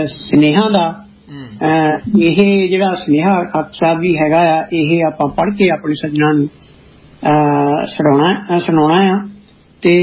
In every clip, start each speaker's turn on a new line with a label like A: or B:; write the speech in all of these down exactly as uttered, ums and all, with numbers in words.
A: ਸੁਨੇਹਾ ਦਾ ਇਹ ਜਿਹੜਾ ਸੁਨੇਹਾ ਖਾਲਸਾ ਸਾਹਿਬ ਜੀ ਹੈਗਾ ਆ, ਇਹ ਆਪਾਂ ਪੜ੍ਹ ਕੇ ਆਪਣੇ ਸੱਜਣਾ ਨੂੰ ਸੁਣਾਉਣਾ ਸੁਣਾਉਣਾ ਆ। ਤੇ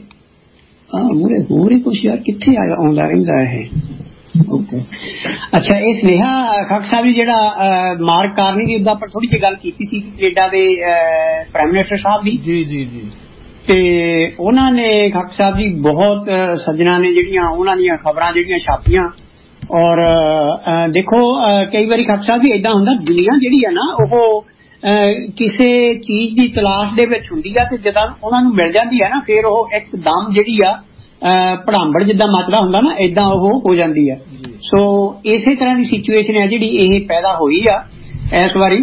A: ਮੂਹਰੇ ਹੋਰ ਹੀ ਕੁਛ ਯਾਰ ਕਿੱਥੇ ਆ ਆਉਂਦਾ ਰਹਿੰਦਾ ਇਹ। ਓਕੇ ਅੱਛਾ, ਇਹ ਸੁਨੇਹਾ ਖਾਲਸਾ ਸਾਹਿਬ ਜੀ ਜਿਹੜਾ ਮਾਰਕ ਕਾਰਨੀ ਦੀ ਉੱਦਾਂ ਆਪਾਂ ਥੋੜੀ ਜਿਹੀ ਗੱਲ ਕੀਤੀ ਸੀ ਕੈਨੇਡਾ ਦੇ ਪ੍ਰਾਈਮ ਮਿਨਿਸਟਰ ਸਾਹਿਬ ਦੀ। ਜੀ ਜੀ ਜੀ ਤੇ ਉਹਨਾਂ ਨੇ ਖਾਲਸਾ ਸਾਹਿਬ ਜੀ ਬਹੁਤ ਸੱਜਣਾ ਨੇ ਜਿਹੜੀਆਂ ਉਹਨਾਂ ਦੀਆਂ ਖਬਰਾਂ ਜਿਹੜੀਆਂ ਛਾਪੀਆਂ। ਔਰ ਦੇਖੋ ਕਈ ਵਾਰੀ ਖਾਲਸਾ ਸਾਹਿਬ ਜੀ ਏਦਾਂ ਹੁੰਦਾ, ਦੁਨੀਆ ਜਿਹੜੀ ਆ ਨਾ ਉਹ ਕਿਸੇ ਚੀਜ਼ ਦੀ ਤਲਾਸ਼ ਦੇ ਵਿੱਚ ਹੁੰਦੀ ਆ ਤੇ ਜਦੋਂ ਉਹਨਾਂ ਨੂੰ ਮਿਲ ਜਾਂਦੀ ਹੈ ਨਾ ਫਿਰ ਉਹ ਇੱਕਦਮ ਜਿਹੜੀ ਆ ਭੜਾਂਬੜ ਜਿੱਦਾਂ ਮਚਦਾ ਹੁੰਦਾ ਨਾ ਏਦਾਂ ਉਹ ਹੋ ਜਾਂਦੀ ਆ। ਸੋ ਇਸੇ ਤਰ੍ਹਾਂ ਦੀ ਸਿਚੁਏਸ਼ਨ ਹੈ ਜਿਹੜੀ ਇਹ ਪੈਦਾ ਹੋਈ ਆ ਇਸ ਵਾਰੀ।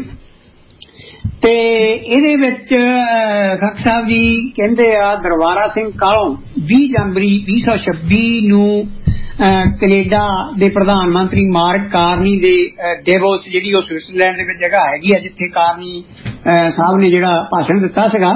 A: ਤੇ ਇਹਦੇ ਵਿੱਚ ਖਾਲਸਾ ਸਾਹਿਬ ਜੀ ਕਹਿੰਦੇ ਆ ਦਰਬਾਰਾ ਸਿੰਘ ਕਾਲੋਂ ਵੀਹ ਜਨਵਰੀ ਵੀਹ ਸੌ ਛੱਬੀ ਨੂੰ ਕੈਨੇਡਾ ਦੇ ਪ੍ਰਧਾਨ ਮੰਤਰੀ ਮਾਰਕ ਕਾਰਨੀ ਦੇ ਡੇਵੋਸ ਜਿਹੜੀ ਉਹ ਸਵਿਟਜ਼ਰਲੈਂਡ ਦੇ ਵਿੱਚ ਜਗ੍ਹਾ ਹੈਗੀ ਆ ਜਿੱਥੇ ਕਾਰਨੀ ਸਾਹਿਬ ਨੇ ਜਿਹੜਾ ਭਾਸ਼ਣ ਦਿੱਤਾ ਸੀਗਾ,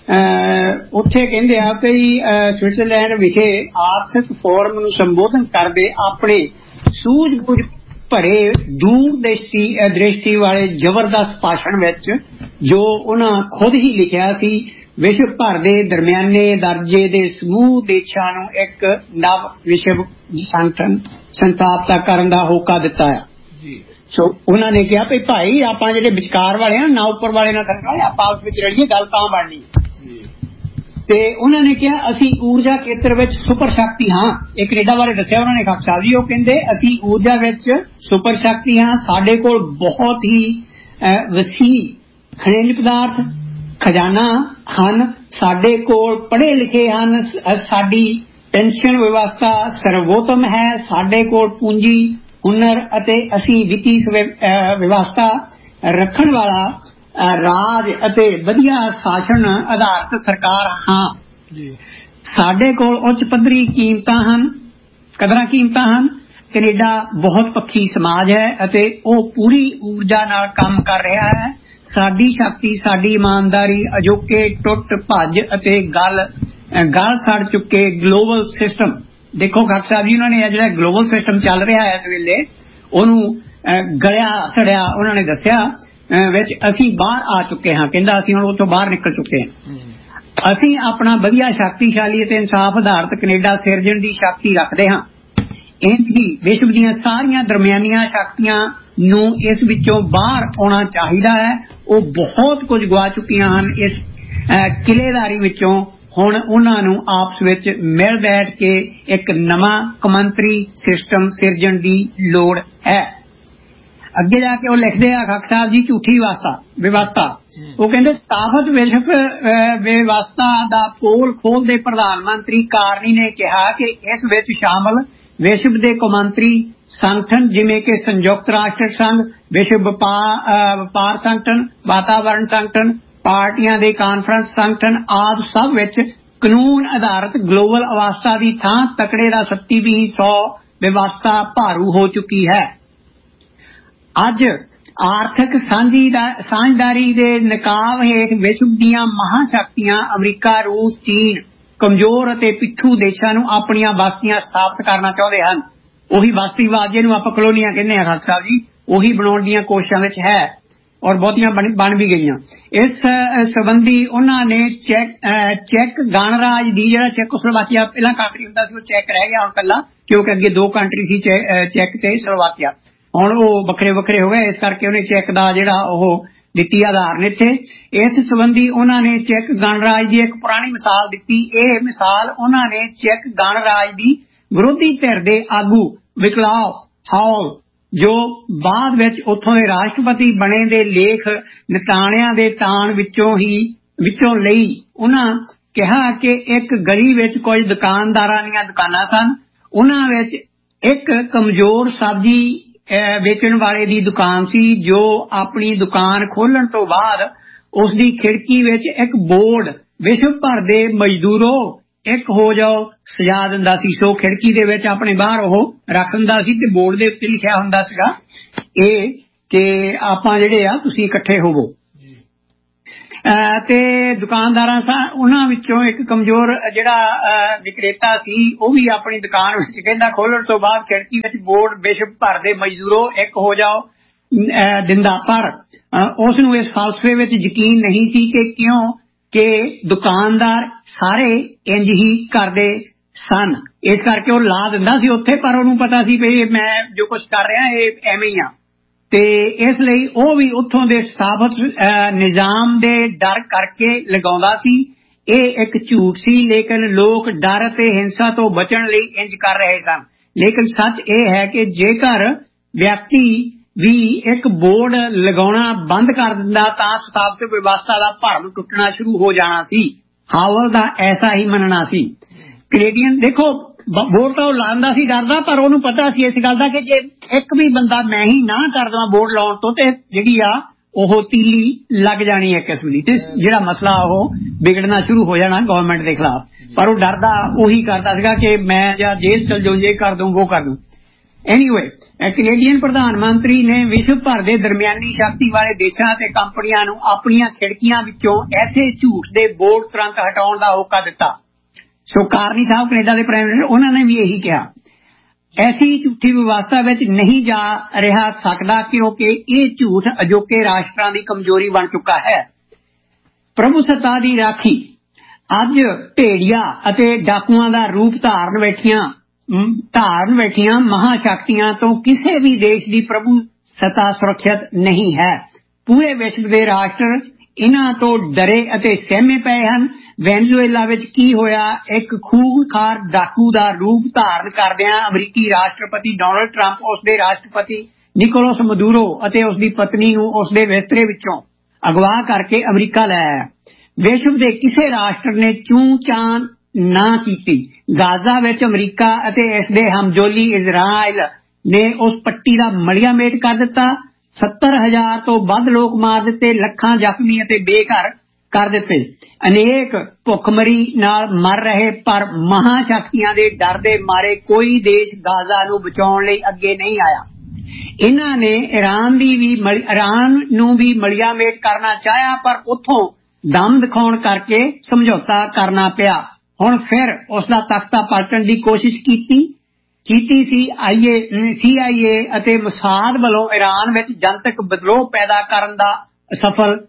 A: ਉੱਥੇ ਕਹਿੰਦੇ ਆ ਕਿ ਸਵਿਟਜ਼ਰਲੈਂਡ ਵਿਖੇ ਆਰਥਿਕ ਫੋਰਮ ਨੂੰ ਸੰਬੋਧਨ ਕਰਦੇ ਆਪਣੇ ਸੂਝ ਬੂਝ ਭਰੇ ਦੂਰ ਦ੍ਰਿਸ਼ਟੀ ਦ੍ਰਿਸ਼ਟੀ ਵਾਲੇ ਜ਼ਬਰਦਸਤ ਭਾਸ਼ਣ ਵਿੱਚ ਜੋ ਉਹਨਾਂ ਖੁਦ ਹੀ ਲਿਖਿਆ ਸੀ, ਵਿਸ਼ਵ ਭਰ ਦੇ ਦਰਮਿਆਨੇ ਦਰਜੇ ਦੇ ਸਮੂਹ ਦੇਸ਼ਾਂ ਨੂੰ ਇੱਕ ਨਵ ਵਿਸ਼ਵ ਸੰਗਠਨ ਸਥਾਪਿਤ ਕਰਨ ਦਾ ਹੋਕਾ ਦਿੱਤਾ ਆ। ਸੋ ਉਹਨਾਂ ਨੇ ਕਿਹਾ ਵੀ ਭਾਈ ਆਪਾਂ ਜਿਹੜੇ ਵਿਚਕਾਰ ਵਾਲੇ ਆ ਨਾ ਉੱਪਰ ਵਾਲੇ ਨਾ ਥੱਲੇ ਵਾਲੇ ਆਪਾਂ ਆਪਸ ਵਿੱਚ ਰਲੀਏ, ਗੱਲ ਤਾਂ ਬਣਨੀ। ਤੇ ਉਹਨਾਂ ਨੇ ਕਿਹਾ ਅਸੀਂ ਊਰਜਾ ਖੇਤਰ ਵਿੱਚ ਸੁਪਰ ਸ਼ਕਤੀ ਹਾਂ। ਇਹ ਕੈਨੇਡਾ ਬਾਰੇ ਦੱਸਿਆ ਉਹਨਾਂ ਨੇ ਖਾਲਸਾ ਸਾਹਿਬ ਜੀ। ਉਹ ਕਹਿੰਦੇ ਅਸੀਂ ਊਰਜਾ ਵਿੱਚ ਸੁਪਰ ਸ਼ਕਤੀ ਹਾਂ, ਸਾਡੇ ਕੋਲ ਬਹੁਤ ਹੀ ਵਸੀਹ ਖਣਿਜ ਪਦਾਰਥ ਖਜ਼ਾਨਾ ਹਨ, ਸਾਡੇ ਕੋਲ ਪੜ੍ਹੇ ਲਿਖੇ ਹਨ, ਸਾਡੀ ਪੈਨਸ਼ਨ ਵਿਵਸਥਾ ਸਰਵੋਤਮ ਹੈ, ਸਾਡੇ ਕੋਲ ਪੂੰਜੀ ਹੁਨਰ ਅਤੇ ਅਸੀਂ ਵਿੱਤੀ ਵਿਵਸਥਾ ਰੱਖਣ ਵਾਲਾ ਰਾਜ ਅਤੇ ਵਧੀਆ ਸ਼ਾਸਨ ਆਧਾਰਿਤ ਸਰਕਾਰ ਹਾਂ। ਸਾਡੇ ਕੋਲ ਉੱਚ ਪੱਧਰੀ ਕੀਮਤਾਂ ਹਨ, ਕਦਰਾਂ ਕੀਮਤਾਂ ਹਨ। ਕੈਨੇਡਾ ਬਹੁਤ ਪੱਖੀ ਸਮਾਜ ਹੈ ਅਤੇ ਉਹ ਪੂਰੀ ਊਰਜਾ ਨਾਲ ਕੰਮ ਕਰ ਰਿਹਾ ਹੈ। ਸਾਡੀ ਸ਼ਕਤੀ, ਸਾਡੀ ਇਮਾਨਦਾਰੀ, ਅਜੋਕੇ ਟੁੱਟ ਭੱਜ ਅਤੇ ਗੱਲ ਗਲ ਸੜ ਚੁੱਕੇ ਗਲੋਬਲ ਸਿਸਟਮ। ਦੇਖੋ ਖਾਲਸਾ ਸਾਹਿਬ ਜੀ ਉਹਨਾਂ ਨੇ ਜਿਹੜਾ ਗਲੋਬਲ ਸਿਸਟਮ ਚੱਲ ਰਿਹਾ ਹੈ ਇਸ ਵੇਲੇ ਉਹਨੂੰ ਗਲਿਆ ਸੜਿਆ ਉਹਨਾਂ ਨੇ ਦੱਸਿਆ ਵਿੱਚ ਅਸੀਂ ਬਾਹਰ ਆ ਚੁੱਕੇ ਹਾਂ। ਕਹਿੰਦਾ ਅਸੀਂ ਹੁਣ ਉਹ ਤੋਂ ਬਾਹਰ ਨਿਕਲ ਚੁੱਕੇ ਹਾਂ। ਅਸੀਂ ਆਪਣਾ ਵਧੀਆ ਸ਼ਕਤੀਸ਼ਾਲੀ ਅਤੇ ਇਨਸਾਫ ਆਧਾਰਿਤ ਕੈਨੇਡਾ ਸਿਰਜਣ ਦੀ ਸ਼ਕਤੀ ਰੱਖਦੇ ਹਾਂ। ਇੰਝ ਹੀ ਵਿਸ਼ਵ ਦੀਆਂ ਸਾਰੀਆਂ ਦਰਮਿਆਨੀਆਂ ਸ਼ਕਤੀਆਂ ਨੂੰ ਇਸ ਵਿੱਚੋਂ ਬਾਹਰ ਆਉਣਾ ਚਾਹੀਦਾ ਹੈ। ਉਹ ਬਹੁਤ ਕੁਝ ਗਵਾ ਚੁੱਕੀਆਂ ਹਨ ਇਸ ਕਿਲੇਦਾਰੀ ਵਿੱਚੋਂ। ਹੁਣ ਉਹਨਾਂ ਨੂੰ ਆਪਸ ਵਿੱਚ ਮਿਲ ਬੈਠ ਕੇ ਇੱਕ ਨਵਾਂ ਕੌਮਾਂਤਰੀ ਸਿਸਟਮ ਸਿਰਜਣ ਦੀ ਲੋੜ ਹੈ। ਅੱਗੇ ਜਾ ਕੇ ਉਹ ਲਿਖਦੇ ਆ ਖਾਲਸਾ ਸਾਹਿਬ ਜੀ ਝੂਠੀ ਵਿਵਸਥਾ। ਉਹ ਕਹਿੰਦੇ ਸਥਾਪਿਤ ਵਿਸ਼ਵ ਵਿਵਸਥਾ ਦਾ ਪੋਲ ਖੋਲ੍ਹਦੇ ਪ੍ਰਧਾਨ ਮੰਤਰੀ ਕਾਰਨੀ ਨੇ ਕਿਹਾ ਕਿ ਇਸ ਵਿੱਚ ਸ਼ਾਮਲ ਵਿਸ਼ਵ ਦੇ ਕੌਮਾਂਤਰੀ ਸੰਗਠਨ ਜਿਵੇਂ ਕਿ ਸੰਯੁਕਤ ਰਾਸ਼ਟਰ ਸੰਘ, ਵਿਸ਼ਵ ਵਪਾਰ ਸੰਗਠਨ, ਵਾਤਾਵਰਣ ਸੰਗਠਨ, ਪਾਰਟੀਆਂ ਦੇ ਕਾਨਫਰੰਸ ਸੰਗਠਨ ਆਦਿ ਸਭ ਵਿੱਚ ਕਾਨੂੰਨ ਆਧਾਰਿਤ ਗਲੋਬਲ ਅਵਸਥਾ ਦੀ ਥਾਂ ਤਕੜੇ ਦਾ ਸੱਤੀ ਵੀਹ ਸੌ ਵਿਵਸਥਾ ਭਾਰੂ ਹੋ ਚੁੱਕੀ ਹੈ। ਅੱਜ ਆਰਥਿਕ ਸਾਂਝਦਾਰੀ ਦੇ ਨਕਾਬ ਹੇਠ ਵਿਸ਼ਵ ਦੀਆਂ ਮਹਾਂਸ਼ਕਤੀਆਂ ਅਮਰੀਕਾ, ਰੂਸ, ਚੀਨ ਕਮਜ਼ੋਰ ਅਤੇ ਪਿੱਛੂ ਦੇਸ਼ਾਂ ਨੂੰ ਆਪਣੀਆਂ ਬਸਤੀਆਂ ਸਥਾਪਿਤ ਕਰਨਾ ਚਾਹੁੰਦੇ ਹਨ। ਉਹੀ ਬਸਤੀਵਾਦ ਜਿਹਨੂੰ ਆਪਾਂ ਕਲੋਨੀਆਂ ਕਹਿੰਦੇ ਹਾਂ ਖਾਲਸਾ ਸਾਹਿਬ ਜੀ, ਉਹੀ ਬਣਾਉਣ ਦੀਆਂ ਕੋਸ਼ਿਸ਼ਾਂ ਵਿੱਚ ਹੈ ਔਰ ਬਹੁਤੀਆਂ ਬਣ ਵੀ ਗਈਆਂ। ਇਸ ਸੰਬੰਧੀ ਉਹਨਾਂ ਨੇ ਚੈਕ ਚੈੱਕ ਗਣਰਾਜ ਦੀ ਜਿਹੜਾ ਚੈਕੋਸਲੋਵਾਕੀਆ ਪਹਿਲਾਂ ਕੰਟਰੀ ਹੁੰਦਾ ਸੀ ਉਹ ਚੈੱਕ ਰਹਿ ਗਿਆ ਹੁਣ ਇਕੱਲਾ, ਕਿਉਂਕਿ ਅੱਗੇ ਦੋ ਕੰਟਰੀ ਸੀ ਚੈੱਕ ਤੇ ਸਲੋਵਾਕੀਆ, ਹੁਣ ਉਹ ਵੱਖਰੇ ਵੱਖਰੇ ਹੋ ਗਏ। ਇਸ ਕਰਕੇ ਉਹਨੇ ਚੈੱਕ ਦਾ ਜਿਹੜਾ ਉਹ ਦਿੱਤੀ ਆਧਾਰਨ ਇੱਥੇ। ਇਸ ਸੰਬੰਧੀ ਉਹਨਾਂ ਨੇ ਚੈੱਕ ਗਣਰਾਜ ਦੀ ਇੱਕ ਪੁਰਾਣੀ ਮਿਸਾਲ ਦਿੱਤੀ। ਇਹ ਮਿਸਾਲ ਉਹਨਾਂ ਨੇ ਚੈੱਕ ਗਣਰਾਜ ਦੀ ਵਿਰੋਧੀ ਧਿਰ ਦੇ ਆਗੂ ਵਿਕਲਾਵ ਹਾਲ ਜੋ ਬਾਅਦ ਵਿੱਚ ਉੱਥੋਂ ਦੇ ਰਾਸ਼ਟਰਪਤੀ ਬਣੇ ਦੇ ਲੇਖ ਨਿਤਾਣਿਆਂ ਦੇ ਤਾਣ ਵਿੱਚੋਂ ਹੀ ਵਿੱਚੋਂ ਲਈ। ਉਹਨਾਂ ਕਿਹਾ ਕਿ ਇੱਕ ਗਲੀ ਵਿੱਚ ਕੁਝ ਦੁਕਾਨਦਾਰਾਂ ਦੀਆਂ ਦੁਕਾਨਾਂ ਸਨ। ਉਹਨਾਂ ਵਿੱਚ ਇੱਕ ਕਮਜ਼ੋਰ ਸਬਜ਼ੀ ਵੇਚਣ ਵਾਲੇ ਦੀ ਦੁਕਾਨ ਸੀ ਜੋ ਆਪਣੀ ਦੁਕਾਨ ਖੋਲ੍ਹਣ ਤੋਂ ਬਾਅਦ ਉਸ ਦੀ ਖਿੜਕੀ ਵਿੱਚ ਇੱਕ ਬੋਰਡ ਵਿਸ਼ਵ ਭਰ ਦੇ ਮਜ਼ਦੂਰੋ ਇੱਕ ਹੋ ਜਾਓ ਸਜਾ ਦਿੰਦਾ ਸੀ। ਸੋ ਖਿੜਕੀ ਦੇ ਵਿੱਚ ਆਪਣੇ ਬਾਹਰ ਉਹ ਰੱਖ ਦਿੰਦਾ ਸੀ ਤੇ ਬੋਰਡ ਦੇ ਉੱਤੇ ਲਿਖਿਆ ਹੁੰਦਾ ਸੀਗਾ ਇਹ ਕਿ ਆਪਾਂ ਜਿਹੜੇ ਆ ਤੁਸੀਂ ਇਕੱਠੇ ਹੋਵੋ। ਤੇ ਦੁਕਾਨਦਾਰਾਂ ਸਾ ਉਹਨਾਂ ਵਿੱਚੋਂ ਇੱਕ ਕਮਜ਼ੋਰ ਜਿਹੜਾ ਵਿਕਰੇਤਾ ਸੀ ਉਹ ਵੀ ਆਪਣੀ ਦੁਕਾਨ ਵਿੱਚ ਕਹਿੰਦਾ ਖੋਲਣ ਤੋਂ ਬਾਅਦ ਖਿੜਕੀ ਵਿੱਚ ਬੋਰਡ ਵਿਸ਼ਵ ਭਰ ਦੇ ਮਜ਼ਦੂਰੋ ਇੱਕ ਹੋ ਜਾਓ ਦਿੰਦਾ, ਪਰ ਉਸ ਨੂੰ ਇਸ ਫਲਸਫੇ ਵਿੱਚ ਯਕੀਨ ਨਹੀਂ ਸੀ ਕਿ ਕਿਉਂ ਕਿ ਦੁਕਾਨਦਾਰ ਸਾਰੇ ਇੰਜ ਹੀ ਕਰਦੇ ਸਨ। ਇਸ ਕਰਕੇ ਉਹ ਲਾ ਦਿੰਦਾ ਸੀ ਉੱਥੇ, ਪਰ ਉਹਨੂੰ ਪਤਾ ਸੀ ਵੀ ਮੈਂ ਜੋ ਕੁਛ ਕਰ ਰਿਹਾ ਇਹ ਐਵੇਂ ਹੀ ਆ, ਤੇ ਇਸ ਲਈ ਉਹ ਵੀ ਉੱਥੋਂ ਦੇ ਸਥਾਪਤ ਨਿਜ਼ਾਮ ਦੇ ਡਰ ਕਰਕੇ ਲਗਾਉਂਦਾ ਸੀ। ਇਹ ਇੱਕ ਝੂਠ ਸੀ, ਲੇਕਿਨ ਲੋਕ ਡਰ ਅਤੇ ਹਿੰਸਾ ਤੋਂ ਬਚਣ ਲਈ ਇੰਜ ਕਰ ਰਹੇ ਸਨ। ਲੇਕਿਨ ਸੱਚ ਇਹ ਹੈ ਕਿ ਜੇਕਰ ਵਿਅਕਤੀ ਵੀ ਇੱਕ ਬੋਰਡ ਲਗਾਉਣਾ ਬੰਦ ਕਰ ਦਿੰਦਾ ਤਾਂ ਸਥਾਪਤ ਵਿਵਸਥਾ ਦਾ ਭਰਮ ਟੁੱਟਣਾ ਸ਼ੁਰੂ ਹੋ ਜਾਣਾ ਸੀ। ਹਾਵਲ ਦਾ ਐਸਾ ਹੀ ਮੰਨਣਾ ਸੀ। ਕੈਨੇਡੀਅਨ ਦੇਖੋ ਬੋਰਡ ਤਾਂ ਉਹ ਲਾਉਂਦਾ ਸੀ ਡਰਦਾ, ਪਰ ਉਹਨੂੰ ਪਤਾ ਸੀ ਇਸ ਗੱਲ ਦਾ ਕਿ ਜੇ ਇੱਕ ਵੀ ਬੰਦਾ ਮੈਂ ਹੀ ਨਾ ਕਰ ਦੇਵਾਂ ਬੋਰਡ ਲਾਉਣ ਤੋਂ ਤੇ ਜਿਹੜੀ ਆ ਉਹ ਤੀਲੀ ਲੱਗ ਜਾਣੀ ਹੈ ਕਿਸਮ ਦੀ, ਤੇ ਜਿਹੜਾ ਮਸਲਾ ਉਹ ਵਿਗੜਨਾ ਸ਼ੁਰੂ ਹੋ ਜਾਣਾ ਗਵਰਨਮੈਂਟ ਦੇ ਖਿਲਾਫ। ਪਰ ਉਹ ਡਰਦਾ ਉਹੀ ਕਰਦਾ ਸੀਗਾ ਕਿ ਮੈਂ ਜਾਂ ਜੇਲ੍ਹ ਚਲ ਜਾਊਂ, ਇਹ ਕਰ ਦੂੰ ਉਹ ਕਰ ਦੂੰ। ਐਨੀਵੇ ਕੈਨੇਡੀਅਨ ਪ੍ਰਧਾਨ ਮੰਤਰੀ ਨੇ ਵਿਸ਼ਵ ਭਰ ਦੇ ਦਰਮਿਆਨੀ ਸ਼ਕਤੀ ਵਾਲੇ ਦੇਸ਼ਾਂ ਅਤੇ ਕੰਪਨੀਆਂ ਨੂੰ ਆਪਣੀਆਂ ਖਿੜਕੀਆਂ ਵਿੱਚੋਂ ਐਸੇ ਝੂਠ ਦੇ ਬੋਰਡ ਤੁਰੰਤ ਹਟਾਉਣ ਦਾ ਹੋਕਾ ਦਿੱਤਾ। ਸੋ ਕਾਰਨੀ ਸਾਹਿਬ ਕੈਨੇਡਾ ਦੇ ਪ੍ਰਾਈਮ ਮਿਨਿਸਟਰ ਉਹਨਾਂ ਨੇ ਵੀ ਇਹੀ ਕਿਹਾ ਐਸੀ ਝੂਠੀ ਵਿਵਸਥਾ ਵਿੱਚ ਨਹੀਂ ਜਾ ਰਿਹਾ ਸਕਦਾ ਕਿਉਂਕਿ ਇਹ ਝੂਠ ਅਜੋਕੇ ਰਾਸ਼ਟਰਾਂ ਦੀ ਕਮਜ਼ੋਰੀ ਬਣ ਚੁੱਕਾ ਹੈ। ਪ੍ਰਭੂ ਸੱਤਾ ਦੀ ਰਾਖੀ ਅੱਜ ਭੇੜੀਆ ਅਤੇ ਡਾਕੂਆਂ ਦਾ ਰੂਪ ਧਾਰਨ ਬੈਠੀਆਂ ਧਾਰਨ ਬੈਠੀਆਂ ਮਹਾਸ਼ਕਤੀਆਂ ਤੋਂ ਕਿਸੇ ਵੀ ਦੇਸ਼ ਦੀ ਪ੍ਰਭੂ ਸੱਤਾ ਸੁਰੱਖਿਅਤ ਨਹੀਂ ਹੈ। ਪੂਰੇ ਵਿਸ਼ਵ ਦੇ ਰਾਸ਼ਟਰ ਇਹਨਾਂ ਤੋਂ ਡਰੇ ਅਤੇ ਸਹਿਮੇ ਪਏ ਹਨ। ਵੈਨਜ਼ੂਏਲਾ ਵਿੱਚ ਕੀ ਹੋਇਆ, ਇੱਕ ਖੂਨਖਾਰ ਡਾਕੂ ਦਾ ਰੂਪ ਧਾਰਨ ਕਰਦਿਆਂ ਅਮਰੀਕੀ ਰਾਸ਼ਟਰਪਤੀ ਡੋਨਲਡ ਟਰੰਪ ਉਸਦੇ ਰਾਸ਼ਟਰਪਤੀ ਨਿਕੋਲਸ ਮਦੂਰੋ ਅਤੇ ਉਸਦੀ ਪਤਨੀ ਨੂੰ ਉਸਦੇ ਬਿਸਤਰੇ ਵਿੱਚੋਂ ਅਗਵਾ ਕਰਕੇ ਅਮਰੀਕਾ ਲੈ ਆਇਆ। ਵਿਸ਼ਵ ਦੇ ਕਿਸੇ ਰਾਸ਼ਟਰ ਨੇ ਚੂੰ ਚਾਂ ਨਾ ਕੀਤੀ। ਗਾਜ਼ਾ ਵਿੱਚ ਅਮਰੀਕਾ ਅਤੇ ਇਸ ਦੇ ਹਮਜੋਲੀ ਇਜ਼ਰਾਈਲ ਨੇ ਉਸ ਪੱਟੀ ਦਾ ਮਲੀਆ ਮੇਟ ਕਰ ਦਿੱਤਾ। ਸੱਤਰ ਹਜ਼ਾਰ ਤੋਂ ਵੱਧ ਲੋਕ ਮਾਰ ਦਿੱਤੇ, ਲੱਖਾਂ ਜ਼ਖਮੀ ਅਤੇ ਬੇਘਰ ਕਰ ਦਿੱਤੇ। ਅਨੇਕ ਭੁੱਖਮਰੀ ਨਾਲ ਮਰ ਰਹੇ, ਪਰ ਮਹਾਸ਼ਕਤੀਆਂ ਦੇ ਡਰ ਦੇ ਮਾਰੇ ਕੋਈ ਦੇਸ਼ ਗਾਜ਼ਾ ਨੂੰ ਬਚਾਉਣ ਲਈ ਅੱਗੇ ਨਹੀਂ ਆਇਆ। ਇਹਨਾਂ ਨੇ ਈਰਾਨ ਦੀ ਵੀ ਈਰਾਨ ਨੂੰ ਵੀ ਮਲੀਆ ਮੇਟ ਕਰਨਾ ਚਾਹਿਆ, ਪਰ ਉੱਥੋਂ ਦਮ ਦਿਖਾਉਣ ਕਰਕੇ ਸਮਝੌਤਾ ਕਰਨਾ ਪਿਆ। ਹੁਣ ਫਿਰ ਉਸਦਾ ਤਖਤਾ ਪਲਟਣ ਦੀ ਕੋਸ਼ਿਸ਼ ਕੀਤੀ ਕੀਤੀ ਸੀ ਆਈਏ ਸੀ ਆਈ ਏ ਅਤੇ ਮੁਸਾਦ ਵੱਲੋਂ ਈਰਾਨ ਵਿੱਚ ਜਨਤਕ ਬਦਲਾਅ ਪੈਦਾ ਕਰਨ ਦਾ ਸਫਲ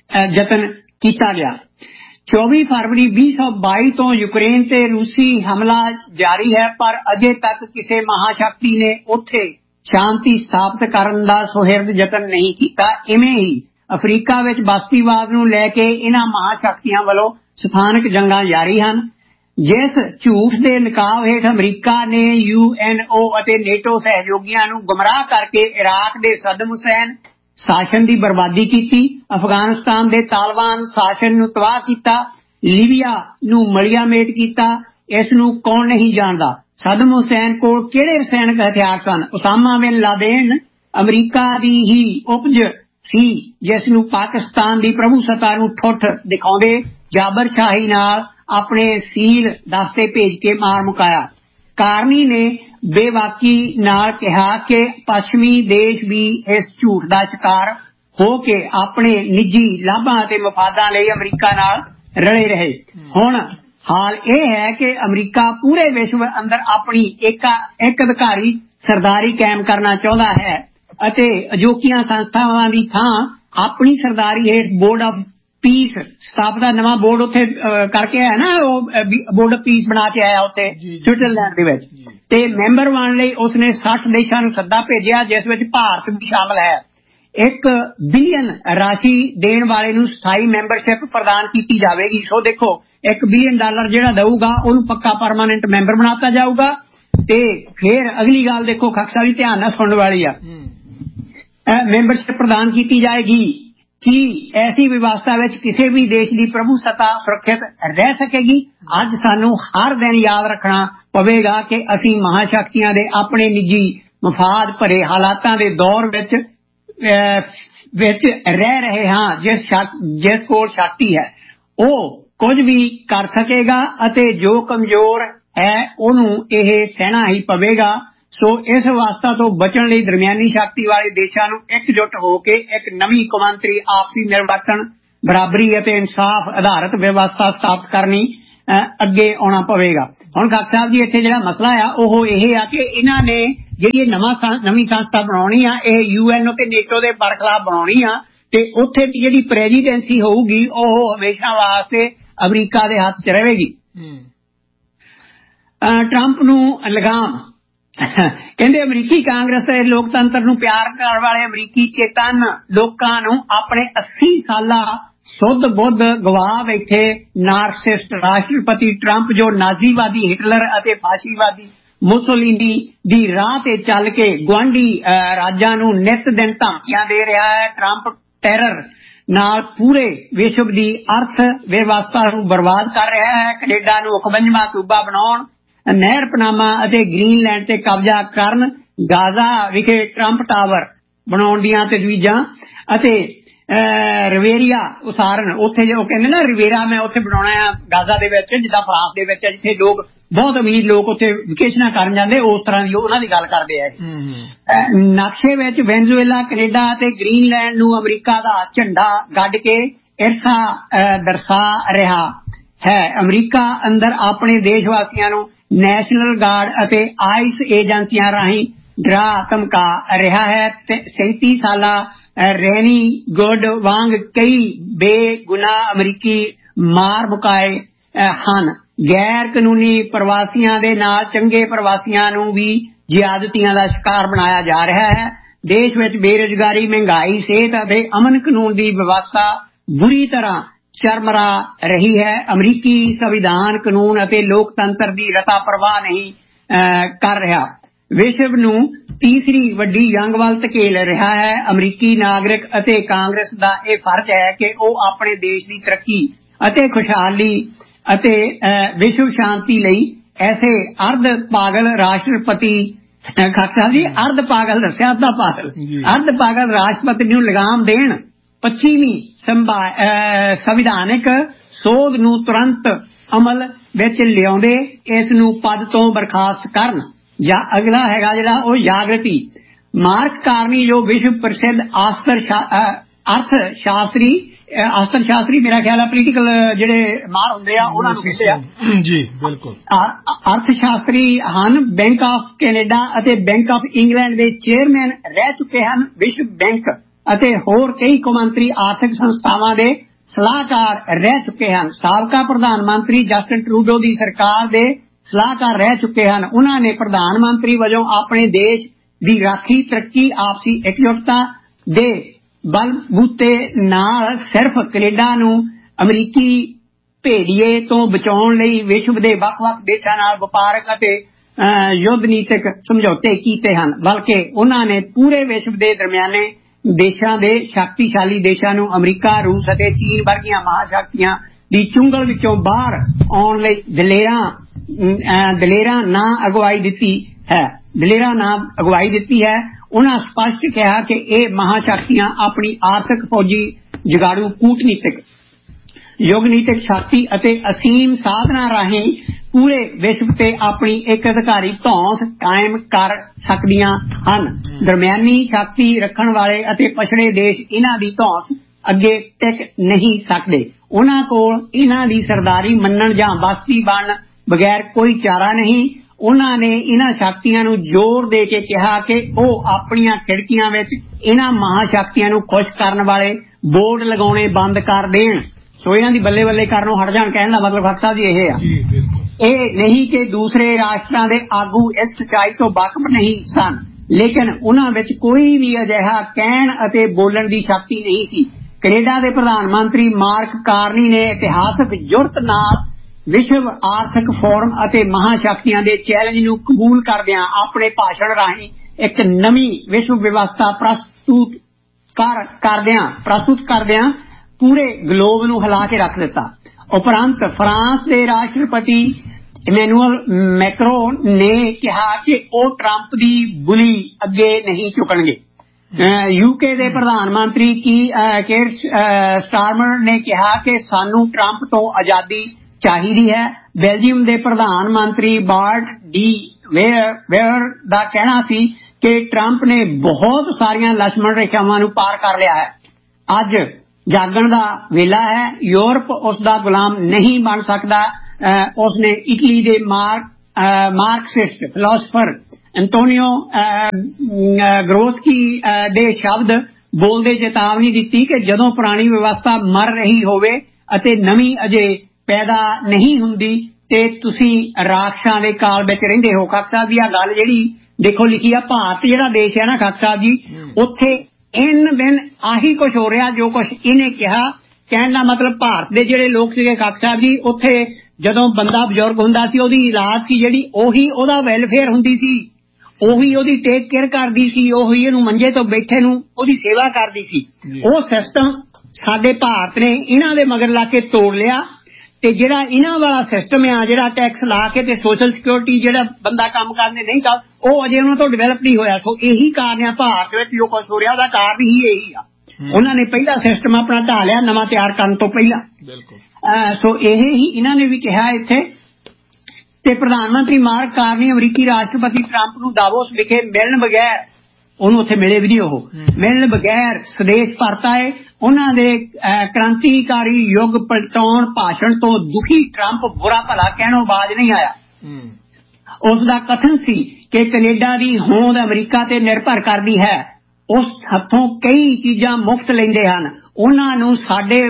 A: ਯਤਨ ਕੀਤਾ ਗਿਆ। ਚੌਵੀ ਫਰਵਰੀ ਵੀਹ ਸੌ ਬਾਈ ਤੋਂ ਯੂਕਰੇਨ ਤੇ ਰੂਸੀ ਹਮਲਾ ਜਾਰੀ ਹੈ, ਪਰ ਅਜੇ ਤੱਕ ਕਿਸੇ ਮਹਾਸ਼ਕਤੀ ਨੇ ਉੱਥੇ ਸ਼ਾਂਤੀ ਸਥਾਪਿਤ ਕਰਨ ਦਾ ਸੁਹਿਰਦ ਯਤਨ ਨਹੀਂ ਕੀਤਾ। ਇਵੇਂ ਹੀ ਅਫਰੀਕਾ ਵਿੱਚ ਬਸਤੀਵਾਦ ਨੂੰ ਲੈ ਕੇ ਇਹਨਾਂ ਮਹਾਸ਼ਕਤੀਆਂ ਵੱਲੋਂ ਸਥਾਨਕ ਜੰਗਾਂ ਜਾਰੀ ਹਨ। ਜਿਸ ਝੂਠ ਦੇ ਨਕਾਬ ਹੇਠ ਅਮਰੀਕਾ ਨੇ ਯੂ ਐਨ ਓ ਅਤੇ ਨੇਟੋ ਸਹਿਯੋਗੀਆਂ ਨੂੰ ਗੁੰਮਰਾਹ ਕਰਕੇ ਇਰਾਕ ਦੇ ਸਦਮ ਹੁਸੈਨ ਸ਼ਾਸਨ ਦੀ ਬਰਬਾਦੀ ਕੀਤੀ, ਅਫਗਾਨਿਸਤਾਨ ਦੇ ਤਾਲਿਬਾਨ ਸ਼ਾਸਨ ਨੂੰ ਤਬਾਹ ਕੀਤਾ, ਲੀਬੀਆ ਨੂੰ ਮਲੀਆ ਮੇਟ ਕੀਤਾ, ਇਸ ਨੂੰ ਕੌਣ ਨਹੀਂ ਜਾਣਦਾ। ਸਦਮ ਹੁਸੈਨ ਕੋਲ ਕਿਹੜੇ ਰਸਾਇਣਕ ਹਥਿਆਰ ਸਨ? ਉਸਾਮਾ ਬਿਨ ਲਾਦੇਨ ਅਮਰੀਕਾ ਦੀ ਹੀ ਉਪਜ ਸੀ, ਜਿਸ ਨੂੰ ਪਾਕਿਸਤਾਨ ਦੀ ਪ੍ਰਭੂ ਸੱਤਾ ਨੂੰ ਠੁੱਠ ਦਿਖਾਉਂਦੇ ਜਾਬਰ ਸ਼ਾਹੀ ਨਾਲ ਆਪਣੇ ਸੀਲ ਦਸਤੇ ਭੇਜ ਕੇ ਮਾਰ ਮੁਕਾਇਆ। ਕਾਰਨੀ ਨੇ ਬੇਵਾਕੀ ਨਾਲ ਕਿਹਾ ਕਿ ਪੱਛਮੀ ਦੇਸ਼ ਵੀ ਇਸ ਝੂਠ ਦਾ ਸ਼ਿਕਾਰ ਹੋ ਕੇ ਆਪਣੇ ਨਿੱਜੀ ਲਾਭਾਂ ਅਤੇ ਮਫਾਦਾਂ ਲਈ ਅਮਰੀਕਾ ਨਾਲ ਰਲੇ ਰਹੇ। ਹੁਣ ਹਾਲ ਇਹ ਹੈ ਕਿ ਅਮਰੀਕਾ ਪੂਰੇ ਵਿਸ਼ਵ ਅੰਦਰ ਆਪਣੀ ਇੱਕ ਇੱਕ ਅਧਿਕਾਰੀ ਸਰਦਾਰੀ ਕਾਇਮ ਕਰਨਾ ਚਾਹੁੰਦਾ ਹੈ ਅਤੇ ਅਜੋਕੀਆਂ ਸੰਸਥਾਵਾਂ ਦੀ ਥਾਂ ਆਪਣੀ ਸਰਦਾਰੀ ਹੇਠ ਬੋਰਡ ਆਫ ਪੀਸ ਸਥਾਪਿਤ ਦਾ ਨਵਾਂ ਬੋਰਡ ਉੱਥੇ ਕਰਕੇ ਆਇਆ ਨਾ, ਉਹ ਬੋਰਡ ਆਫ ਪੀਸ ਬਣਾ ਕੇ ਆਇਆ ਉੱਥੇ ਸਵਿਟਜ਼ਰਲੈਂਡ ਦੇ ਵਿੱਚ, ਤੇ ਮੈਂਬਰ ਬਣਨ ਲਈ ਉਸਨੇ ਸੱਠ ਦੇਸ਼ਾਂ ਨੂੰ ਸੱਦਾ ਭੇਜਿਆ, ਜਿਸ ਵਿੱਚ ਭਾਰਤ ਵੀ ਸ਼ਾਮਲ ਹੈ। ਇੱਕ ਬਿਲੀਅਨ ਰਾਸ਼ੀ ਦੇਣ ਵਾਲੇ ਨੂੰ ਸਥਾਈ ਮੈਂਬਰਸ਼ਿਪ ਪ੍ਰਦਾਨ ਕੀਤੀ ਜਾਵੇਗੀ। ਸੋ ਦੇਖੋ, ਇੱਕ ਬਿਲੀਅਨ ਡਾਲਰ ਜਿਹੜਾ ਦਊਗਾ ਉਹਨੂੰ ਪੱਕਾ ਪਰਮਾਨੈਂਟ ਮੈਂਬਰ ਬਣਾਤਾ ਜਾਊਗਾ। ਤੇ ਫਿਰ ਅਗਲੀ ਗੱਲ ਦੇਖੋ, ਖਕਸਾ ਵੀ ਧਿਆਨ ਨਾਲ ਸੁਣਨ ਵਾਲੀ ਆ। ਮੈਂਬਰਸ਼ਿਪ ਪ੍ਰਦਾਨ ਕੀਤੀ ਜਾਏਗੀ ਕਿ ਐਸੀ ਵਿਵਸਥਾ ਵਿੱਚ ਕਿਸੇ ਵੀ ਦੇਸ਼ ਦੀ ਪ੍ਰਭੂ ਸੱਤਾ ਸੁਰੱਖਿਅਤ ਰਹਿ ਸਕੇਗੀ। ਅੱਜ ਸਾਨੂੰ ਹਰ ਦਿਨ ਯਾਦ ਰੱਖਣਾ ਪਵੇਗਾ ਕਿ ਅਸੀਂ ਮਹਾਸ਼ਕਤੀਆਂ ਦੇ ਆਪਣੇ ਨਿੱਜੀ ਮਫਾਦ ਭਰੇ ਹਾਲਾਤਾਂ ਦੇ ਦੌਰ ਵਿੱਚ ਵਿੱਚ ਰਹਿ ਰਹੇ ਹਾਂ। ਜਿਸ ਜਿਸ ਕੋਲ ਸ਼ਕਤੀ ਹੈ ਉਹ ਕੁਝ ਵੀ ਕਰ ਸਕੇਗਾ ਅਤੇ ਜੋ ਕਮਜ਼ੋਰ ਹੈ ਉਹਨੂੰ ਇਹ ਸਹਿਣਾ ਹੀ ਪਵੇਗਾ। ਸੋ ਇਸ ਅਵਸਥਾ ਤੋਂ ਬਚਣ ਲਈ ਦਰਮਿਆਨੀ ਸ਼ਕਤੀ ਵਾਲੇ ਦੇਸ਼ਾਂ ਨੂੰ ਇਕਜੁੱਟ ਹੋ ਕੇ ਇੱਕ ਨਵੀਂ ਕੌਮਾਂਤਰੀ ਆਪਸੀ ਮਿਲਵਰਤਨ ਬਰਾਬਰੀ ਅਤੇ ਇਨਸਾਫ ਆਧਾਰਿਤ ਵਿਵਸਥਾ ਸਥਾਪਿਤ ਕਰਨੀ ਅੱਗੇ ਆਉਣਾ ਪਵੇਗਾ। ਹੁਣ ਖਾਲਸਾ ਸਾਹਿਬ ਜੀ ਇੱਥੇ ਜਿਹੜਾ ਮਸਲਾ ਆ ਉਹ ਇਹ ਆ ਕਿ ਇਹਨਾਂ ਨੇ ਜਿਹੜੀ ਇਹ ਨਵਾਂ ਨਵੀਂ ਸੰਸਥਾ ਬਣਾਉਣੀ ਆ ਇਹ ਯੂ ਐਨ ਓ ਤੇ ਨੇਟੋ ਦੇ ਬਰਖਲਾਫ ਬਣਾਉਣੀ ਆ ਤੇ ਉੱਥੇ ਦੀ ਜਿਹੜੀ ਪ੍ਰੈਜ਼ੀਡੈਂਸੀ ਹੋਊਗੀ ਉਹ ਹਮੇਸ਼ਾ ਵਾਸਤੇ ਅਮਰੀਕਾ ਦੇ ਹੱਥ 'ਚ ਰਹੇਗੀ। ਟਰੰਪ ਨੂੰ ਲਗਾਮ ਕਹਿੰਦੇ ਅਮਰੀਕੀ ਕਾਂਗਰਸ ਤੇ ਲੋਕਤੰਤਰ ਨੂੰ ਪਿਆਰ ਕਰਨ ਵਾਲੇ ਅਮਰੀਕੀ ਚੇਤਨ ਲੋਕਾਂ ਨੂੰ ਆਪਣੇ ਅੱਸੀ ਸਾਲਾ ਸੁੱਧ ਬੁੱਧ ਗਵਾ ਬੈਠੇ ਨਾਰਸਿਸਟ ਰਾਸ਼ਟਰਪਤੀ ਟਰੰਪ ਜੋ ਨਾਜ਼ੀਵਾਦੀ ਹਿਟਲਰ ਅਤੇ ਫਾਸ਼ੀਵਾਦੀ ਮੁਸੋਲੀਨੀ ਦੀ ਰਾਹ ਤੇ ਚੱਲ ਕੇ ਗੁਆਂਢੀ ਰਾਜਾਂ ਨੂੰ ਨਿਤ ਦਿਨ ਧਮਕੀਆਂ ਦੇ ਰਿਹਾ ਹੈ। ਟਰੰਪ ਟੈਰਰ ਨਾਲ ਪੂਰੇ ਵਿਸ਼ਵ ਦੀ ਅਰਥ ਵਿਵਸਥਾ ਨੂੰ ਬਰਬਾਦ ਕਰ ਰਿਹਾ ਹੈ। ਕੈਨੇਡਾ ਨੂੰ ਇਕਵੰਜਵਾਂ ਸੂਬਾ ਬਣਾਉਣ, ਨਹਿਰ ਪਨਾਮਾ ਅਤੇ ਗ੍ਰੀਨਲੈਂਡ ਤੇ ਕਬਜ਼ਾ ਕਰਨ, ਗਾਜ਼ਾ ਵਿਖੇ ਟਰੰਪ ਟਾਵਰ ਬਣਾਉਣ ਦੀਆਂ ਤਜਵੀਜ਼ਾਂ ਅਤੇ ਰਿਵੇਰੀਆ ਉਸਾਰਨ ਉੱਥੇ ਜੋ ਕਹਿੰਦੇ ਨਾ ਰਿਵੇਰਾ ਮੈਂ ਉੱਥੇ ਬਣਾਉਣਾ ਆ ਗਾਜ਼ਾ ਦੇ ਵਿੱਚ ਜਿੱਦਾਂ ਫਰਾਂਸ ਦੇ ਵਿੱਚ ਜਿੱਥੇ ਲੋਕ ਬਹੁਤ ਅਮੀਰ ਲੋਕ ਉੱਥੇ ਵਿਕੇਸ਼ਨਾਂ ਕਰਨ ਜਾਂਦੇ ਉਸ ਤਰ੍ਹਾਂ ਦੀ ਉਹਨਾਂ ਦੀ ਗੱਲ ਕਰਦੇ ਆ। ਨਕਸ਼ੇ ਵਿੱਚ ਵੈਨਜ਼ੂਏਲਾ, ਕੈਨੇਡਾ ਅਤੇ ਗ੍ਰੀਨਲੈਂਡ ਨੂੰ ਅਮਰੀਕਾ ਦਾ ਝੰਡਾ ਗੱਡ ਕੇ ਇਰਸਾ ਦਰਸਾ ਰਿਹਾ ਹੈ। ਅਮਰੀਕਾ ਅੰਦਰ ਆਪਣੇ ਦੇਸ਼ ਵਾਸੀਆਂ ਨੂੰ ਨੈਸ਼ਨਲ ਗਾਰਡ ਅਤੇ ਆਈਸ ਏਜੰਸੀਆਂ ਰਾਹੀਂ ਡਰਾ ਧਮਕਾ ਰਿਹਾ ਹੈ ਤੇ ਸੈਂਤੀ ਸਾਲਾ ਰੈਨੀ ਗੁੱਡ ਵਾਂਗ ਕਈ ਬੇਗੁਨਾਹ ਅਮਰੀਕੀ ਮਾਰ ਮੁਕਾਏ ਹਨ। ਗੈਰ ਕਾਨੂੰਨੀ ਪ੍ਰਵਾਸੀਆਂ ਦੇ ਨਾਲ ਚੰਗੇ ਪ੍ਰਵਾਸੀਆਂ ਨੂੰ ਵੀ ਜ਼ਿਆਦਤੀਆਂ ਦਾ ਸ਼ਿਕਾਰ ਬਣਾਇਆ ਜਾ ਰਿਹਾ ਹੈ। ਦੇਸ਼ ਵਿੱਚ ਬੇਰੁਜ਼ਗਾਰੀ, ਮਹਿੰਗਾਈ, ਸਿਹਤ ਅਤੇ ਅਮਨ ਕਾਨੂੰਨ ਦੀ ਵਿਵਸਥਾ ਬੁਰੀ ਤਰ੍ਹਾਂ ਚਰਮਰਾ ਰਹੀ ਹੈ। ਅਮਰੀਕੀ ਸੰਵਿਧਾਨ ਕਾਨੂੰਨ ਅਤੇ ਲੋਕਤੰਤਰ ਦੀ ਰਤਾ ਪਰਵਾਹ ਨਹੀਂ ਕਰ ਰਿਹਾ। ਵਿਸ਼ਵ ਨੂੰ ਤੀਸਰੀ ਵੱਡੀ ਜੰਗ ਵੱਲ ਧਕੇਲ ਰਿਹਾ ਹੈ। ਅਮਰੀਕੀ ਨਾਗਰਿਕ ਅਤੇ ਕਾਂਗਰਸ ਦਾ ਇਹ ਫਰਜ਼ ਹੈ ਕਿ ਉਹ ਆਪਣੇ ਦੇਸ਼ ਦੀ ਤਰੱਕੀ ਅਤੇ ਖੁਸ਼ਹਾਲੀ ਅਤੇ ਵਿਸ਼ਵ ਸ਼ਾਂਤੀ ਲਈ ਐਸੇ ਅਰਧ ਪਾਗਲ ਰਾਸ਼ਟਰਪਤੀ ਖਾਲਸਾ ਜੀ ਅਰਧ ਪਾਗਲ ਦੱਸਿਆ ਅੱਧਾ ਪਾਗਲ ਅਰਧ ਪਾਗਲ ਰਾਸ਼ਟਰਪਤੀ ਨੂੰ ਲਗਾਮ ਦੇਣ। ਪੱਛਮੀ ਸੰਵਿਧਾਨਿਕ ਸੋਧ ਨੂੰ ਤੁਰੰਤ ਅਮਲ ਵਿੱਚ ਲਿਆਉਂਦੇ ਇਸ ਨੂੰ ਪਦ ਤੋਂ ਬਰਖਾਸਤ ਕਰਨ। ਜਾਂ ਅਗਲਾ ਹੈਗਾ ਜਿਹੜਾ ਉਹ ਜਾਗਰਤੀ। ਮਾਰਕ ਕਾਰਨੀ ਜੋ ਵਿਸ਼ਵ ਪ੍ਰਸਿੱਧ ਅਰਥ ਸ਼ਾਸਤਰੀ ਅਸਤਰ ਸ਼ਾਸਤਰੀ ਮੇਰਾ ਖਿਆਲ ਆ ਪੋਲੀਟੀਕਲ ਜਿਹੜੇ ਮਾਹਰ ਹੁੰਦੇ ਆ ਉਹਨਾਂ ਨੂੰ ਕਹਿੰਦੇ ਆ ਜੀ ਬਿਲਕੁਲ ਅਰਥ ਸ਼ਾਸਤਰੀ ਹਨ। ਬੈਂਕ ਆਫ ਕੈਨੇਡਾ ਅਤੇ ਬੈਂਕ ਆਫ ਇੰਗਲੈਂਡ ਦੇ ਚੇਅਰਮੈਨ ਰਹਿ ਚੁੱਕੇ ਹਨ। ਵਿਸ਼ਵ ਬੈਂਕ ਅਤੇ ਹੋਰ ਕਈ ਕੌਮਾਂਤਰੀ ਆਰਥਿਕ ਸੰਸਥਾਵਾਂ ਦੇ ਸਲਾਹਕਾਰ ਰਹਿ ਚੁੱਕੇ ਹਨ। ਸਾਬਕਾ ਪ੍ਰਧਾਨ ਮੰਤਰੀ ਜਸਟਿਨ ਟਰੂਡੋ ਦੀ ਸਰਕਾਰ ਦੇ ਸਲਾਹਕਾਰ ਰਹਿ ਚੁੱਕੇ ਹਨ। ਉਹਨਾਂ ਨੇ ਪ੍ਰਧਾਨ ਮੰਤਰੀ ਵਜੋਂ ਆਪਣੇ ਦੇਸ਼ ਦੀ ਰਾਖੀ, ਤਰੱਕੀ, ਆਪਸੀ ਇਕਜੁੱਟਤਾ ਦੇ ਬਲਬੂਤੇ ਨਾਲ ਸਿਰਫ ਕੈਨੇਡਾ ਨੂੰ ਅਮਰੀਕੀ ਭੇੜੀਏ ਤੋਂ ਬਚਾਉਣ ਲਈ ਵਿਸ਼ਵ ਦੇ ਵੱਖ-ਵੱਖ ਦੇਸ਼ਾਂ ਨਾਲ ਵਪਾਰਕ ਅਤੇ ਯੁੱਧ ਨੀਤਕ ਸਮਝੌਤੇ ਕੀਤੇ ਹਨ, ਬਲਕਿ ਉਹਨਾਂ ਨੇ ਪੂਰੇ ਵਿਸ਼ਵ ਦੇ ਦਰਮਿਆਨੇ ਦੇਸ਼ਾਂ ਦੇ ਸ਼ਕਤੀਸ਼ਾਲੀ ਦੇਸ਼ਾਂ ਨੂੰ ਅਮਰੀਕਾ, ਰੂਸ ਅਤੇ ਚੀਨ ਵਰਗੀਆਂ ਮਹਾਂਸ਼ਕਤੀਆਂ ਦੀ ਚੁੰਗਲ ਵਿੱਚੋਂ ਬਾਹਰ ਆਉਣ ਲਈ ਦਲੇਰਾਂ ਦਲੇਰਾਂ ਨਾ ਅਗਵਾਈ ਦਿੱਤੀ ਹੈ ਦਲੇਰਾਂ ਨਾ ਅਗਵਾਈ ਦਿੱਤੀ ਹੈ। ਉਹਨਾਂ ਸਪਸ਼ਟ ਕਿਹਾ ਕਿ ਇਹ ਮਹਾਂਸ਼ਕਤੀਆਂ ਆਪਣੀ ਆਰਥਿਕ, ਫੌਜੀ, ਜੁਗਾੜੂ, ਕੂਟਨੀਤਿਕ, ਯੁੱਗਨੀਤਿਕ ਸ਼ਕਤੀ ਅਤੇ ਅਸੀਮ ਸਾਧਨਾਂ ਰਾਹੀਂ ਪੂਰੇ ਵਿਸ਼ਵ ਤੇ ਆਪਣੀ ਇੱਕ ਅਧਿਕਾਰੀ ਧੌਂਸ ਕਾਇਮ ਕਰ ਸਕਦੀਆਂ ਹਨ। ਦਰਮਿਆਨੀ ਸ਼ਕਤੀ ਰੱਖਣ ਵਾਲੇ ਅਤੇ ਪਛੜੇ ਦੇਸ਼ ਇਹਨਾਂ ਦੀ ਧੌਂਸ ਅੱਗੇ ਟਿਕ ਨਹੀਂ ਸਕਦੇ। ਉਹਨਾਂ ਕੋਲ ਇਹਨਾਂ ਦੀ ਸਰਦਾਰੀ ਮੰਨਣ ਜਾਂ ਬਸਤੀ ਬਣਨ ਬਗੈਰ ਕੋਈ ਚਾਰਾ ਨਹੀਂ। ਉਹਨਾਂ ਨੇ ਇਹਨਾਂ ਸ਼ਕਤੀਆਂ ਨੂੰ ਜ਼ੋਰ ਦੇ ਕੇ ਕਿਹਾ ਕਿ ਉਹ ਆਪਣੀਆਂ ਖਿੜਕੀਆਂ ਵਿੱਚ ਇਹਨਾਂ ਮਹਾਂਸ਼ਕਤੀਆਂ ਨੂੰ ਖੁਸ਼ ਕਰਨ ਵਾਲੇ ਬੋਰਡ ਲਗਾਉਣੇ ਬੰਦ ਕਰ ਦੇਣ। ਸੋ ਇਹਨਾਂ ਦੀ ਬੱਲੇ ਬੱਲੇ ਕਰਨੋਂ ਹਟ ਜਾਣ। ਕਹਿਣ ਦਾ ਮਤਲਬ ਖਾਲਸਾ ਜੀ ਇਹ ਆ, ਇਹ ਨਹੀਂ ਕਿ ਦੂਸਰੇ ਰਾਸ਼ਟਰਾਂ ਦੇ ਆਗੂ ਇਸ ਸੱਚਾਈ ਤੋਂ ਵਾਕਿਫ ਨਹੀਂ ਸਨ, ਲੇਕਿਨ ਉਹਨਾਂ ਵਿੱਚ ਕੋਈ ਵੀ ਅਜਿਹਾ ਕਹਿਣ ਅਤੇ ਬੋਲਣ ਦੀ ਸ਼ਕਤੀ ਨਹੀਂ ਸੀ। ਕੈਨੇਡਾ ਦੇ ਪ੍ਰਧਾਨ ਮੰਤਰੀ ਮਾਰਕ ਕਾਰਨੀ ਨੇ ਇਤਿਹਾਸਕ ਜੁਰਤ ਨਾਲ ਵਿਸ਼ਵ ਆਰਥਿਕ ਫੋਰਮ ਅਤੇ ਮਹਾਂਸ਼ਕਤੀਆਂ ਦੇ ਚੈਲੰਜ ਨੂੰ ਕਬੂਲ ਕਰਦਿਆਂ ਆਪਣੇ ਭਾਸ਼ਣ ਰਾਹੀਂ ਇੱਕ ਨਵੀਂ ਵਿਸ਼ਵ ਵਿਵਸਥਾ ਪ੍ਰਸਤੁਤ ਕਰ ਕਰਦਿਆਂ ਪ੍ਰਸਤੁਤ ਕਰਦਿਆਂ ਪੂਰੇ ਗਲੋਬ ਨੂੰ ਹਿਲਾ ਕੇ ਰੱਖ ਦਿੱਤਾ। ਉਪਰੰਤ ਫਰਾਂਸ ਦੇ ਰਾਸ਼ਟਰਪਤੀ ਇਮੈਨੂਅਲ ਮੈਕਰੋਨ ਨੇ ਕਿਹਾ ਕਿ ਉਹ ਟਰੰਪ ਦੀ ਬੁਲੀ ਅੱਗੇ ਨਹੀਂ ਝੁਕਣਗੇ। ਯੂਕੇ ਦੇ ਪ੍ਰਧਾਨ ਮੰਤਰੀ ਕੀ ਕੇਰ ਸਟਾਰਮਰ ਨੇ ਕਿਹਾ ਕਿ ਸਾਨੂੰ ਟਰੰਪ ਤੋਂ ਆਜ਼ਾਦੀ ਚਾਹੀਦੀ ਹੈ। ਬੈਲਜੀਅਮ ਦੇ ਪ੍ਰਧਾਨ ਮੰਤਰੀ ਬਾਰਟ ਡੀ ਵੇਅਰ ਦਾ ਕਹਿਣਾ ਸੀ ਕਿ ਟਰੰਪ ਨੇ ਬਹੁਤ ਸਾਰੀਆਂ ਲਛਮਣ ਰੇਖਾਵਾਂ ਨੂੰ ਪਾਰ ਕਰ ਲਿਆ ਹੈ। ਅੱਜ ਜਾਗਣ ਦਾ ਵੇਲਾ ਹੈ। ਯੂਰਪ ਉਸ ਦਾ ਗੁਲਾਮ ਨਹੀਂ ਬਣ ਸਕਦਾ। ਉਸਨੇ ਇਟਲੀ ਦੇ ਮਾਰਕ ਮਾਰਕਸਿਸਟ ਫਿਲਾਸਫਰ ਐਂਟੋਨੀਓ ਗਰੋਸਕੀ ਦੇ ਸ਼ਬਦ ਬੋਲਦੇ ਚੇਤਾਵਨੀ ਦਿੱਤੀ ਕਿ ਜਦੋਂ ਪੁਰਾਣੀ ਵਿਵਸਥਾ ਮਰ ਰਹੀ ਹੋਵੇ ਅਤੇ ਨਵੀਂ ਅਜੇ ਪੈਦਾ ਨਹੀਂ ਹੁੰਦੀ ਤੇ ਤੁਸੀਂ ਰਾਖਸ਼ਾਂ ਦੇ ਕਾਲ ਵਿੱਚ ਰਹਿੰਦੇ ਹੋ। ਖਾਕ ਸਾਹਿਬ ਦੀ ਆ ਗੱਲ ਜਿਹੜੀ ਦੇਖੋ ਲਿਖੀ ਆ, ਭਾਰਤ ਜਿਹੜਾ ਦੇਸ਼ ਹੈ ਨਾ ਖਾਕ ਸਾਹਿਬ ਜੀ, ਉੱਥੇ ਇਨ ਦਿਨ ਆਹੀ ਕੁਛ ਹੋ ਰਿਹਾ ਜੋ ਕੁਛ ਇਹਨੇ ਕਿਹਾ। ਕਹਿਣ ਦਾ ਮਤਲਬ ਭਾਰਤ ਦੇ ਜਿਹੜੇ ਲੋਕ ਸੀਗੇ ਖਾਕ ਸਾਹਿਬ ਜੀ, ਉੱਥੇ ਜਦੋਂ ਬੰਦਾ ਬਜ਼ੁਰਗ ਹੁੰਦਾ ਸੀ ਉਹਦੀ ਇਲਾਜ ਸੀ ਜਿਹੜੀ ਉਹੀ ਉਹਦਾ ਵੈਲਫੇਅਰ ਹੁੰਦੀ ਸੀ, ਉਹੀ ਉਹਦੀ ਟੇਕ ਕੇਅਰ ਕਰਦੀ ਸੀ, ਉਹੀ ਇਹਨੂੰ ਮੰਜੇ ਤੋਂ ਬੈਠੇ ਨੂੰ ਉਹਦੀ ਸੇਵਾ ਕਰਦੀ ਸੀ। ਉਹ ਸਿਸਟਮ ਸਾਡੇ ਭਾਰਤ ਨੇ ਇਹਨਾਂ ਦੇ ਮਗਰ ਲਾ ਕੇ ਤੋੜ ਲਿਆ ਤੇ ਜਿਹੜਾ ਇਹਨਾਂ ਵਾਲਾ ਸਿਸਟਮ ਆ ਜਿਹੜਾ ਟੈਕਸ ਲਾ ਕੇ ਤੇ ਸੋਸ਼ਲ ਸਿਕਿਉਰਿਟੀ ਜਿਹੜਾ ਬੰਦਾ ਕੰਮ ਕਰਨੇ ਨਹੀਂ ਕਰ, ਉਹ ਅਜੇ ਉਹਨਾਂ ਤੋਂ ਡਿਵੈਲਪ ਨਹੀਂ ਹੋਇਆ। ਸੋ ਇਹੀ ਕਾਰਨ ਆ ਭਾਰਤ ਵਿੱਚ ਜੋ ਕੁਛ ਹੋ ਰਿਹਾ ਉਹਦਾ ਕਾਰਨ ਹੀ ਇਹੀ ਆ। ਉਹਨਾਂ ਨੇ ਪਹਿਲਾ ਸਿਸਟਮ ਆਪਣਾ ਢਾਹ ਲਿਆ ਨਵਾਂ ਤਿਆਰ ਕਰਨ ਤੋਂ ਪਹਿਲਾਂ। ਸੋ ਇਹ ਹੀ ਇਹਨਾਂ ਨੇ ਵੀ ਕਿਹਾ ਇੱਥੇ। ਤੇ ਪ੍ਰਧਾਨ ਮੰਤਰੀ ਮਾਰਕ ਕਾਰਨੀ ਅਮਰੀਕੀ ਰਾਸ਼ਟਰਪਤੀ ਟਰੰਪ ਨੂੰ ਦਾਵੋਸ ਵਿਖੇ ਮਿਲਣ ਬਗੈਰ, ਉਹਨੂੰ ਉੱਥੇ ਮਿਲੇ ਵੀ ਨਹੀਂ, ਉਹ ਮਿਲਣ ਬਗੈਰ ਸਦੇਸ਼ ਪਰਤ ਆਏ। ਉਹਨਾਂ ਦੇ ਕ੍ਰਾਂਤੀਕਾਰੀ ਯੁੱਗ ਪਲਟਾਉਣ ਭਾਸ਼ਣ ਤੋਂ ਦੁਖੀ ਟਰੰਪ ਬੁਰਾ ਭਲਾ ਕਹਿਣੋਂ ਬਾਜ ਨਹੀਂ ਆਇਆ। ਉਸ ਦਾ ਕਥਨ ਸੀ ਕਿ ਕੈਨੇਡਾ ਦੀ ਹੋਂਦ ਅਮਰੀਕਾ ਤੇ ਨਿਰਭਰ ਕਰਦੀ ਹੈ, ਉਸ ਹੱਥੋਂ ਕਈ ਚੀਜ਼ਾਂ ਮੁਫਤ ਲੈਂਦੇ ਹਨ, ਉਹਨਾਂ ਨੂੰ ਸਾਡੇ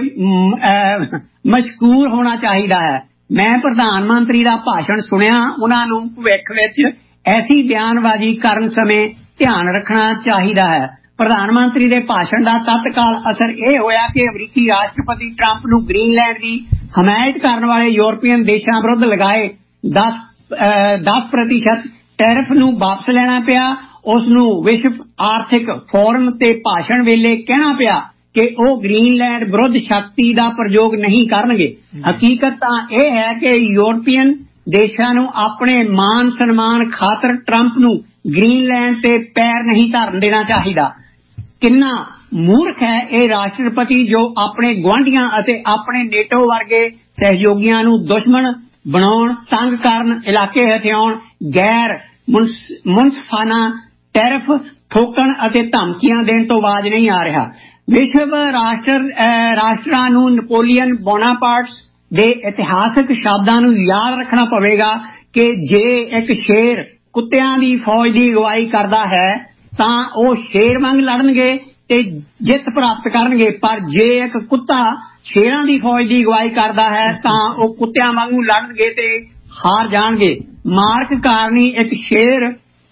A: ਮਸ਼ਕੂਰ ਹੋਣਾ ਚਾਹੀਦਾ ਹੈ। ਮੈਂ ਪ੍ਰਧਾਨ ਮੰਤਰੀ ਦਾ ਭਾਸ਼ਣ ਸੁਣਿਆ, ਉਹਨਾਂ ਨੂੰ ਭਵਿੱਖ ਵਿੱਚ ਐਸੀ ਬਿਆਨਬਾਜ਼ੀ ਕਰਨ ਸਮੇਂ ਧਿਆਨ ਰੱਖਣਾ ਚਾਹੀਦਾ ਹੈ। ਪ੍ਰਧਾਨ ਮੰਤਰੀ ਦੇ ਭਾਸ਼ਣ ਦਾ ਤਤਕਾਲ ਅਸਰ ਇਹ ਹੋਇਆ ਕਿ ਅਮਰੀਕੀ ਰਾਸ਼ਟਰਪਤੀ ਟਰੰਪ ਨੂੰ ਗ੍ਰੀਨਲੈਂਡ ਦੀ ਹਮਾਇਤ ਕਰਨ ਵਾਲੇ ਯੂਰਪੀਅਨ ਦੇਸ਼ਾਂ ਵਿਰੁੱਧ ਲਗਾਏ ਦਸ ਪ੍ਰਤੀਸ਼ਤ ਟੈਰਿਫ ਨੂੰ ਵਾਪਸ ਲੈਣਾ ਪਿਆ। ਉਸ ਨੂੰ ਵਿਸ਼ਵ ਆਰਥਿਕ ਫੋਰਮ ਤੇ ਭਾਸ਼ਣ ਵੇਲੇ ਕਹਿਣਾ ਪਿਆ ਕਿ ਉਹ ਗ੍ਰੀਨਲੈਂਡ ਵਿਰੁੱਧ ਸ਼ਕਤੀ ਦਾ ਪ੍ਰਯੋਗ ਨਹੀਂ ਕਰਨਗੇ। ਹਕੀਕਤ ਤਾਂ ਇਹ ਹੈ ਕਿ ਯੂਰਪੀਅਨ ਦੇਸ਼ਾਂ ਨੂੰ ਆਪਣੇ ਮਾਨ ਸਨਮਾਨ ਖਾਤਰ ਟਰੰਪ ਨੂੰ ਗ੍ਰੀਨਲੈਂਡ ਤੇ ਪੈਰ ਨਹੀਂ ਧਰਨ ਦੇਣਾ ਚਾਹੀਦਾ। ਕਿੰਨਾ ਮੂਰਖ ਹੈ ਇਹ ਰਾਸ਼ਟਰਪਤੀ ਜੋ ਆਪਣੇ ਗੁਆਂਢੀਆਂ ਅਤੇ ਆਪਣੇ ਨੇਟੋ ਵਰਗੇ ਸਹਿਯੋਗੀਆਂ ਨੂੰ ਦੁਸ਼ਮਣ ਬਣਾਉਣ, ਤੰਗ ਕਰਨ, ਇਲਾਕੇ ਹਥਿਆਉਣ, ਗੈਰ ਮੁਨਸਫਾਨਾ ਟੈਰਿਫ ਠੋਕਣ ਅਤੇ ਧਮਕੀਆਂ ਦੇਣ ਤੋਂ ਬਾਜ ਨਹੀਂ ਆ ਰਿਹਾ। ਵਿਸ਼ਵ ਰਾਸ਼ਟਰ ਰਾਸ਼ਟਰਾਂ ਨੂੰ ਨੈਪੋਲੀਅਨ ਬੋਨਾਪਾਰਟਸ ਦੇ ਇਤਿਹਾਸਕ ਸ਼ਬਦਾਂ ਨੂੰ ਯਾਦ ਰੱਖਣਾ ਪਵੇਗਾ ਕਿ ਜੇ ਇੱਕ ਸ਼ੇਰ ਕੁੱਤਿਆਂ ਦੀ ਫੌਜ ਦੀ ਅਗਵਾਈ ਕਰਦਾ ਹੈ ਤਾਂ ਉਹ ਸ਼ੇਰ ਵਾਂਗ ਲੜਨਗੇ ਤੇ ਜਿੱਤ ਪ੍ਰਾਪਤ ਕਰਨਗੇ, ਪਰ ਜੇ ਇੱਕ ਕੁੱਤਾ ਸ਼ੇਰਾਂ ਦੀ ਫੌਜ ਦੀ ਅਗਵਾਈ ਕਰਦਾ ਹੈ ਤਾਂ ਉਹ ਕੁੱਤਿਆਂ ਵਾਂਗੂ ਲੜਨਗੇ ਤੇ ਹਾਰ ਜਾਣਗੇ। ਮਾਰਕ ਕਾਰਨੀ ਇੱਕ ਸ਼ੇਰ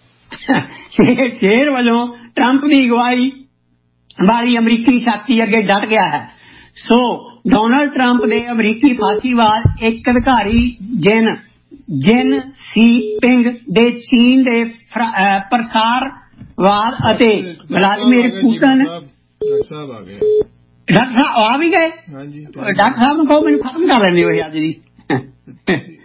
A: ਸ਼ੇਰ ਵੱਲੋਂ ਟਰੰਪ ਦੀ ਅਗਵਾਈ ਵਾਲੀ ਅਮਰੀਕੀ ਸ਼ਕਤੀ ਅੱਗੇ ਡਟ ਗਿਆ ਹੈ। ਸੋ ਡੋਨਾਲਡ ਟਰੰਪ ਦੇ ਅਮਰੀਕੀ ਫਾਸੀਵਾਦ ਇੱਕ ਅਧਿਕਾਰੀ ਜਿਨ ਜਿਨ ਸੀ ਪਿੰਗ ਦੇ ਚੀਨ ਦੇ ਪ੍ਰਸਾਰਵਾਦ ਅਤੇ ਵਲਾਦੀਮੀਰ ਪੁਤਨ ਡਾਕਟਰ ਸਾਹਿਬ ਆ ਵੀ ਗਏ। ਡਾਕਟਰ ਸਾਹਿਬ ਨੂੰ ਕਹੋ ਮੈਨੂੰ ਖਤਮ ਕਰ ਲੈਂਦੇ ਹੋ ਅੱਜ ਦੀ।